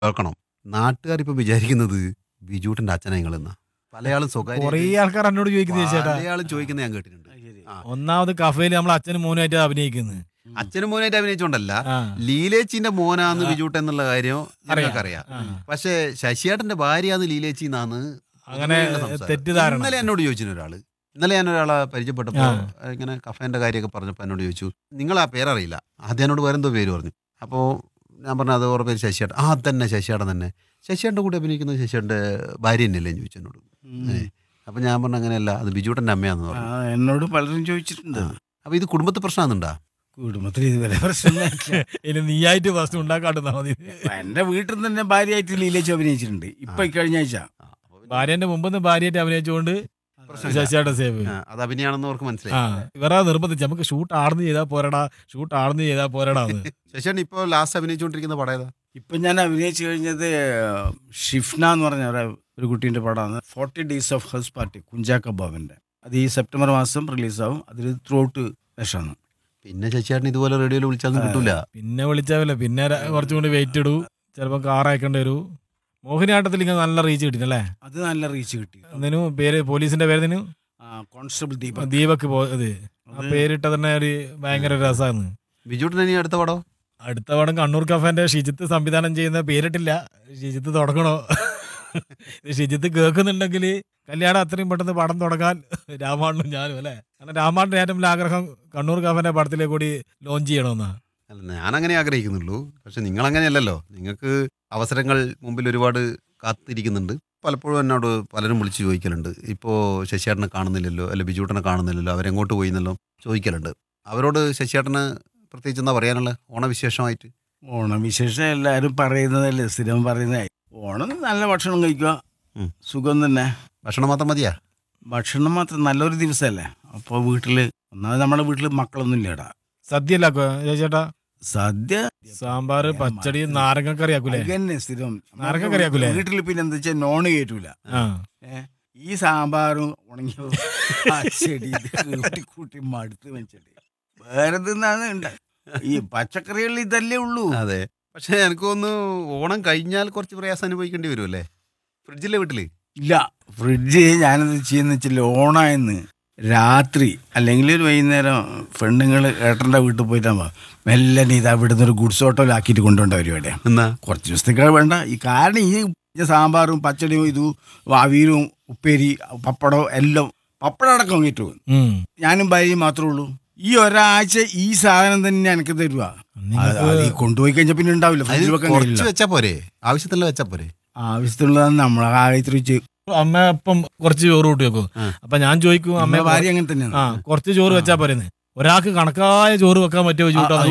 കേൾക്കണം. നാട്ടുകാരിപ്പോ വിചാരിക്കുന്നത് ബിജൂട്ടന്റെ അച്ഛനെ നിങ്ങളെന്നാ. പലയാളും സ്വകാര്യ കൊറേ ആൾക്കാർ എന്നോട് ചോദിക്കുന്നത് ചേട്ടാ. പലയാളും ചോദിക്കുന്നത് ഞാൻ കേട്ടിട്ടുണ്ട്. ആ. ഒന്നാമത് കഫേല് നമ്മൾ അച്ഛനും മോനുമായിട്ട് അഭിനയിക്കുന്നത്. അച്ഛനും മോനായിട്ട് അഭിനയിച്ചോണ്ടല്ല, ആ. ലീലേച്ചിന്റെ മോനാന്ന് ബിജൂട്ടൻ എന്നുള്ള കാര്യം ഞങ്ങൾക്കറിയാം. ആ. പക്ഷെ ശശിയേട്ടന്റെ ഭാര്യയാന്ന് ലീലേച്ചി എന്നാന്ന് അങ്ങനെ സംസാരം. തെറ്റിദ്ധാരണ. ഇന്നലെ എന്നോട് ചോദിച്ചു ഒരാള്. ഇന്നലെ ഞാൻ ഒരാളെ പരിചയപ്പെട്ടപ്പോ ഇങ്ങനെ കഫേന്റെ കാര്യമൊക്കെ പറഞ്ഞപ്പോ എന്നോട് ചോദിച്ചു, നിങ്ങൾ ആ പേരറിയില്ല. ആദ്യം എന്നോട് വേറെന്തോ പേര് പറഞ്ഞു. അപ്പോൾ ഞാൻ പറഞ്ഞു അത് ഓരോ പേര് ശശിയേട്ടൻ. ആ തന്നെ ശശിയേട്ടൻ തന്നെ. ശശിയേട്ടൻ്റെ കൂടെ അഭിനയിക്കുന്നത് ശശിയേട്ടൻ്റെ ഭാര്യ തന്നെയല്ലേ ചോദിച്ചു എന്നോട്. അപ്പൊ ഞാൻ പറഞ്ഞു അങ്ങനെയല്ല, അത് ബിജൂട്ടന്റെ അമ്മയാന്ന് പറഞ്ഞു. എന്നോട് പലരും ചോദിച്ചിട്ടുണ്ട്. അപ്പൊ ഇത് കുടുംബത്തെ പ്രശ്നമാണെന്നുണ്ടാ? കുടുംബത്തിൽ ഇതുവരെ പ്രശ്നമൊന്നുമില്ല. ഇനി നീയായിട്ട് ഫസ്റ്റ് ഉണ്ടാക്കാട്ടുന്നാ മതി. എന്റെ വീട്ടിൽ നിന്ന് തന്നെ ഭാര്യയായിട്ട് ലീലേച്ച് അഭിനയിച്ചിട്ടുണ്ട്. ഇപ്പൊ കഴിഞ്ഞ ആഴ്ച ഭാര്യന്റെ മുമ്പ് ഭാര്യയായിട്ട് അഭിനയിച്ചുകൊണ്ട് ശശിയേട്ടൻ സേവ്. അത് അഭിനയാണെന്ന് അവർക്ക് മനസ്സിലായി. ഇവരാ നിർബന്ധിച്ച് നമുക്ക് ഷൂട്ട് ആടുന്ന് ചെയ്താൽ പോരടാ, ഷൂട്ട് ആടുന്ന് ചെയ്താൽ പോരടാന്ന്. ശശിയേട്ടൻ ഇപ്പൊ ലാസ്റ്റ് അഭിനയിച്ചുകൊണ്ടിരിക്കുന്ന പടം ഏതാ? ഇപ്പൊ ഞാൻ അഭിനയിച്ചു കഴിഞ്ഞത് ഷിഫ്ന എന്ന് പറഞ്ഞ ഒരു കുട്ടീൻ്റെ പടമാണ് 40 Days of House Party, Kunchacko ബോബന്റെ. അത് ഈ സെപ്റ്റംബർ മാസം റിലീസാവും. അതിൽ ത്രൂ ഔട്ട് വേഷമാണ്. പിന്നെ ശശിയേട്ടൻ ഇതുപോലെ റേഡിയോയിൽ വിളിച്ചാൽ കിട്ടൂല. പിന്നെ വിളിച്ചാവില്ല, പിന്നെ കുറച്ചും കൂടി വെയിറ്റ് ഇടൂ, ചിലപ്പോ കാർ അയക്കേണ്ടി വരൂ. മോഹിനിയാട്ടത്തിൽ ഇങ്ങനെ നല്ല റീച്ച് കിട്ടിനല്ലേ? അത് നല്ല റീച്ച് കിട്ടി. അതിനു പേര്, പോലീസിന്റെ പേര് കോൺസ്റ്റബിൾ ദീപക് അത് ആ പേരിട്ട തന്നെ ഒരു ഭയങ്കര രസമാണ്. ബിജൂട്ടൻ ഇനി അടുത്ത പടം? അടുത്ത പടം കണ്ണൂർ കഫേന്റെ ഷിജിത്ത് സംവിധാനം ചെയ്യുന്ന, പേരിട്ടില്ല, ഷിജിത്ത് തുടങ്ങണോ? ഷിജിത്ത് കേൾക്കുന്നുണ്ടെങ്കിൽ കല്യാണം അത്രയും പെട്ടെന്ന് പടം തുടങ്ങാൻ രാമാണനും ഞാനും അല്ലേ. കാരണം രാമാണന്റെ ഏറ്റവും വലിയ ആഗ്രഹം കണ്ണൂർ കഫേന്റെ പടത്തിലേക്ക് കൂടി ലോഞ്ച് ചെയ്യണമെന്നാ. അല്ല, ഞാൻ അങ്ങനെ ആഗ്രഹിക്കുന്നുള്ളൂ. പക്ഷെ നിങ്ങൾ അങ്ങനെയല്ലല്ലോ. നിങ്ങൾക്ക് അവസരങ്ങൾ മുമ്പിൽ ഒരുപാട് കാത്തിരിക്കുന്നുണ്ട്. പലപ്പോഴും എന്നോട് പലരും വിളിച്ച് ചോദിക്കലുണ്ട്, ഇപ്പോൾ ശശിയേട്ടനെ കാണുന്നില്ലല്ലോ, അല്ലെ ബിജൂട്ടനെ കാണുന്നില്ലല്ലോ, അവരെങ്ങോട്ട് പോയിന്നല്ലോ ചോദിക്കലുണ്ട്. അവരോട് ശശിയേട്ടന് പ്രത്യേകിച്ച് എന്താ പറയാനുള്ള ഓണവിശേഷമായിട്ട്? ഓണവിശേഷം എല്ലാവരും പറയുന്നതല്ലേ, സ്ഥിരം പറയുന്നതായി. ഓണം നല്ല ഭക്ഷണം കഴിക്കുക, സുഖം തന്നെ. ഭക്ഷണം മാത്രം മതിയാ? ഭക്ഷണം മാത്രം, നല്ലൊരു ദിവസമല്ലേ. അപ്പോൾ വീട്ടില് ഒന്നാമത് നമ്മുടെ വീട്ടിൽ മക്കളൊന്നും ഇല്ലടാ. സദ്യ അല്ല ചേട്ടാ? സദ്യ, സാമ്പാർ, പച്ചടി, നാരങ്ങക്കറിയാക്കൂലേ? തന്നെ സ്ഥിരം നാരങ്ങക്കറിയാക്കൂലേ? വീട്ടിൽ. പിന്നെ എന്താ വെച്ചാൽ നോണ് കയറ്റൂല. ഈ സാമ്പാറും ഉണങ്ങിയ ചെടി കൂട്ടി മടുത്ത് വെച്ചിട്ട് വേറെ തിന്നാണ് ഉണ്ട്. ഈ പച്ചക്കറികളിൽ ഇതല്ലേ ഉള്ളൂ. അതെ. പക്ഷെ എനിക്ക് തോന്നുന്നു ഓണം കഴിഞ്ഞാൽ കുറച്ച് പ്രയാസം അനുഭവിക്കേണ്ടി വരുമല്ലേ ഫ്രിഡ്ജിലെ വീട്ടില്? ഇല്ല, ഫ്രിഡ്ജ് ഞാനെന്ത് ചെയ്യുന്ന വെച്ചാൽ ഓണായെന്ന് രാത്രി അല്ലെങ്കിൽ ഒരു വൈകുന്നേരം പെണ്ണുങ്ങൾ ഏട്ടൻ്റെ വീട്ടിൽ പോയിട്ടാകുമ്പോൾ മെല്ലനെ ഇത് അവിടുന്ന് ഒരു ഗുഡ്സ് ഓട്ടോയിലാക്കിയിട്ട് കൊണ്ടുപോകേണ്ട പരിപാടിയാണ്. എന്നാ കുറച്ച് ദിവസത്തേക്കാൾ വേണ്ട. ഈ കാരണം ഈ സാമ്പാറും പച്ചടിയും ഇതും അവിയലും ഉപ്പേരി പപ്പടവും എല്ലാം, പപ്പടം അടക്കം കിട്ടു. ഞാനും ഭാര്യയും മാത്രമേ ഉള്ളൂ. ഈ ഒരാഴ്ച ഈ സാധനം തന്നെ എനിക്ക് തരുക. കൊണ്ടുപോയി കഴിഞ്ഞാൽ പിന്നെ ഉണ്ടാവില്ല. കുറച്ച് വെച്ചാ പോരെ? ആവശ്യത്തിനുള്ള വെച്ചാ പോരെ? ആവശ്യത്തിനുള്ളതാണ് നമ്മളെ ആഗ്രഹിച്ച്. അമ്മ അപ്പം കുറച്ച് ചോറ് കൂട്ടി വെക്കും. അപ്പൊ ഞാൻ ചോദിക്കും, അമ്മ ഭാര്യ അങ്ങനെ തന്നെയാണ്, കുറച്ച് ചോറ് വെച്ചാ പോരെന്ന്. ഒരാൾക്ക് കണക്കായ ചോറ് വെക്കാൻ പറ്റുമോ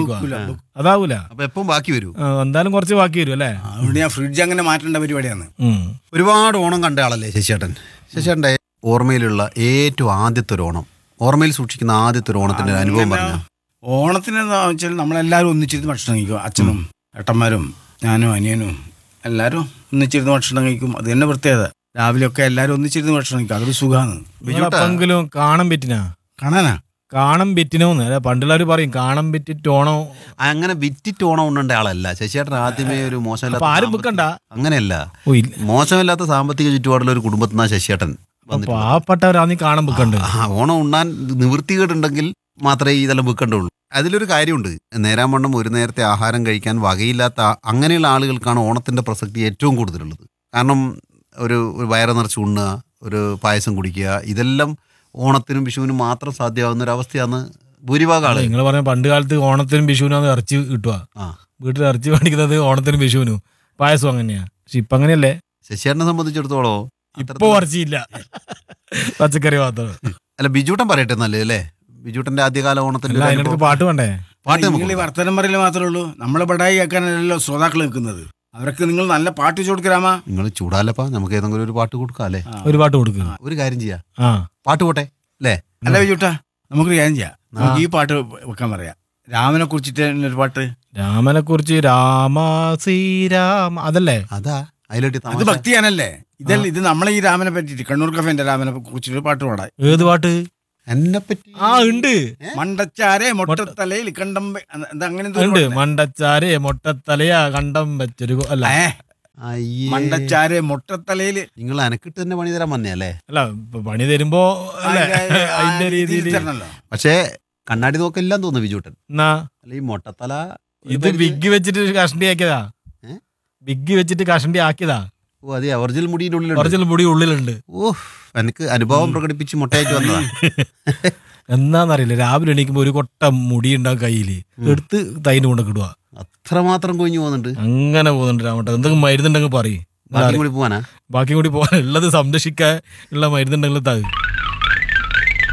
അതാവൂല. അപ്പൊ എപ്പം ബാക്കി വരും? എന്തായാലും കുറച്ച് ബാക്കി വരും അല്ലേ. അതുകൊണ്ട് ഞാൻ ഫ്രിഡ്ജ് അങ്ങനെ മാറ്റേണ്ട പരിപാടിയാണ്. ഒരുപാട് ഓണം കണ്ട ആളല്ലേ ശശിയേട്ടൻ. ശശിയേട്ടൻ്റെ ഓർമ്മയിലുള്ള ഏറ്റവും ആദ്യത്തെ ഒരു ഓണം, ഓർമ്മയിൽ സൂക്ഷിക്കുന്ന ആദ്യത്തെ ഒരു ഓണത്തിന്റെ അനുഭവം പറഞ്ഞ? ഓണത്തിനെന്ന് വെച്ചാൽ നമ്മളെല്ലാവരും ഒന്നിച്ചിരുന്ന് ഭക്ഷണം കഴിക്കും. അച്ഛനും ഏട്ടന്മാരും ഞാനും അനിയനും എല്ലാവരും ഒന്നിച്ചിരുന്ന് ഭക്ഷണം കഴിക്കും. അത് തന്നെ പ്രത്യേകത. രാവിലെയൊക്കെ എല്ലാവരും ഒന്നിച്ചിരുന്ന് ഭക്ഷണം കഴിക്കും. അതൊരു സുഖമാണ്. എപ്പോഴെങ്കിലും കാണം പറ്റിനാ? കാണാനാ കാണം വിറ്റിനോന്ന് പണ്ടുള്ളവർ പറയും, കാണം വിറ്റിട്ടോണോ. അങ്ങനെ വിറ്റിട്ട് ഓണം ഉണ്ട ആളല്ല ശശിയേട്ടൻ. ആദ്യമേ ഒരു മോശമില്ലാത്ത, അങ്ങനെയല്ല, മോശമില്ലാത്ത സാമ്പത്തിക ചുറ്റുപാടുള്ള ഒരു കുടുംബത്തിൽ നിന്നാ ശശിയേട്ടൻ. പാവപ്പെട്ടവരാണ് കാണാൻ വെക്കണ്ട്. ഓണം ഉണ്ണാൻ നിവൃത്തികേടുണ്ടെങ്കിൽ മാത്രമേ ഇതെല്ലാം വെക്കേണ്ടുള്ളൂ. അതിലൊരു കാര്യമുണ്ട്, നേരാമണ്ണം ഒരു നേരത്തെ ആഹാരം കഴിക്കാൻ വകയില്ലാത്ത അങ്ങനെയുള്ള ആളുകൾക്കാണ് ഓണത്തിന്റെ പ്രസക്തി ഏറ്റവും കൂടുതലുള്ളത്. കാരണം ഒരു വയറ് നിറച്ച് ഉണ്ണുക, ഒരു പായസം കുടിക്കുക, ഇതെല്ലാം ഓണത്തിനും വിഷുവിനും മാത്രം സാധ്യമാകുന്ന ഒരു അവസ്ഥയാണ് ഭൂരിഭാഗം ആളുകൾ. നിങ്ങൾ പറഞ്ഞ പണ്ട് കാലത്ത് ഓണത്തിനും വിഷുവിനും ഇറച്ചി കിട്ടുക, വീട്ടിൽ ഇറച്ചി മേടിക്കുന്നത് ഓണത്തിനും വിഷുവിനും, പായസം അങ്ങനെയാ. പക്ഷെ ഇപ്പൊ അങ്ങനെയല്ലേ? ശശിയേട്ടനെ സംബന്ധിച്ചിടത്തോളം ഇപ്പൊ ഇറച്ചിയില്ല, പച്ചക്കറി മാത്രം. അല്ല, ബിജൂട്ടൻ പറയട്ടെ നല്ലത് അല്ലേ? ബിജൂട്ടന്റെ ആദ്യകാല ഓണത്തിന്റെ പാട്ട് വേണ്ടേ? പാട്ട് നിങ്ങൾ വർത്തമാനം പറയല് മാത്രമേ ഉള്ളൂ. നമ്മളെ പടായി കേൾക്കാനല്ലോ ശ്രോതാക്കൾ നിൽക്കുന്നത്. അവർക്ക് നിങ്ങൾ നല്ല പാട്ട് വെച്ചു കൊടുക്കരാമാ. നിങ്ങൾ ചൂടാലപ്പാ, നമുക്ക് ഏതെങ്കിലും ഒരു പാട്ട് കൊടുക്കാം അല്ലേ? ഒരു പാട്ട് കൊടുക്കുക. ഒരു കാര്യം ചെയ്യാം, പാട്ട് പോട്ടെ അല്ലേ? അല്ല ബിജൂട്ടാ, നമുക്കൊരു കാര്യം ചെയ്യാം. നമുക്ക് ഈ പാട്ട് വെക്കാൻ പറയാം. രാമനെ കുറിച്ചിട്ട് ഒരു പാട്ട്. രാമനെ കുറിച്ച് രാമ ശ്രീരാമ, അതല്ലേ? അതാ അതിലോട്ട് അത് ഭക്തിയാണല്ലേ? ഇതല്ല, ഇത് നമ്മളെ ഈ രാമനെ പറ്റിട്ട് കണ്ണൂർ കഫേന്റെ രാമനെ കുറിച്ചിട്ട് പാട്ട് പാടാം. ഏത് പാട്ട്? എന്നെ പറ്റി ഉണ്ട്. മണ്ടച്ചാരെ മൊട്ടത്തലയിൽ കണ്ടം, അങ്ങനെ ഉണ്ട്. മണ്ടച്ചാരെ മൊട്ടത്തലയാ കണ്ടം വെച്ചൊരു, അല്ല അയ്യേ. മണ്ടച്ചാരെ മുട്ടത്തലയില് നിങ്ങൾ അനക്കിട്ട് തന്നെ പണി തരാൻ വന്നേ അല്ലേ? അല്ല ഇപ്പൊ പണി തരുമ്പോ അല്ലേ അതിന്റെ രീതിയിൽ തരണല്ലോ. പക്ഷേ കണ്ണാടി നോക്കില്ലാന്ന് തോന്നുന്നു ബിജുട്ടൻ. എന്നാ അല്ല ഈ മൊട്ടത്തല ഇത് ബിഗ് വെച്ചിട്ട് കഷണ്ടി ആക്കിയതാ. ഏ? ബിഗ് വെച്ചിട്ട് കഷണ്ടി ആക്കിയതാ. ഓ അതെ, ഒറിജിനൽ മുടിയുടെ ഒറിജിനൽ മുടി ഉള്ളിലുണ്ട്. ഓ എനിക്ക് അനുഭവം പ്രകടിപ്പിച്ച് മുട്ടയായിട്ട് വന്നതാ. എന്നാന്നറിയില്ല, രാവിലെ എണീക്കുമ്പോ ഒരു കൊട്ട മുടി ഉണ്ടാവും കയ്യില്, എടുത്ത് തൈന് കൊണ്ട് കിടുക. അത്രമാത്രം കൊഞ്ഞു പോകുന്നുണ്ട്. അങ്ങനെ പോകുന്നുണ്ട് രാമട്ടെ. എന്തെങ്കിലും മരുന്നുണ്ടെങ്കിൽ പറയും. ബാക്കി കൂടി പോവാനാ? ബാക്കി കൂടി പോകാൻ ഉള്ളത് സംരക്ഷിക്കാൻ ഉള്ള മരുന്നുണ്ടെങ്കിൽ താ.